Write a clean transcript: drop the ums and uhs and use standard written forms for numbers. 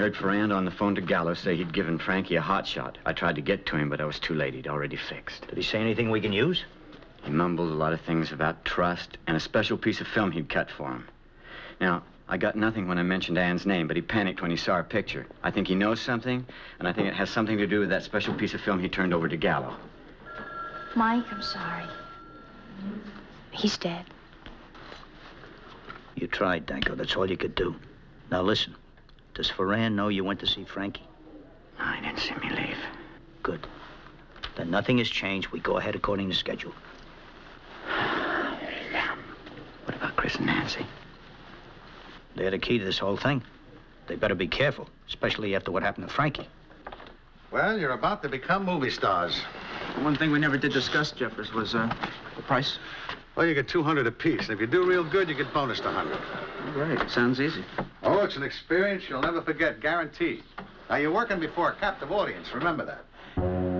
heard Ferrand on the phone to Gallo say he'd given Frankie a hot shot. I tried to get to him, but I was too late. He'd already fixed. Did he say anything we can use? He mumbled a lot of things about trust and a special piece of film he'd cut for him. Now, I got nothing when I mentioned Ann's name, but he panicked when he saw her picture. I think he knows something, and I think it has something to do with that special piece of film he turned over to Gallo. Mike, I'm sorry. He's dead. You tried, Danko. That's all you could do. Now listen, does Ferrand know you went to see Frankie? No, he didn't see me leave. Good. Then nothing has changed. We go ahead according to schedule. Yeah. What about Chris and Nancy? They're the key to this whole thing. They better be careful, especially after what happened to Frankie. Well, you're about to become movie stars. One thing we never did discuss, Jeffers, was the price. Well, you get 200 apiece, and if you do real good, you get bonus to 100. Right. Sounds easy. Oh, it's an experience you'll never forget, guaranteed. Now, you're working before a captive audience, remember that.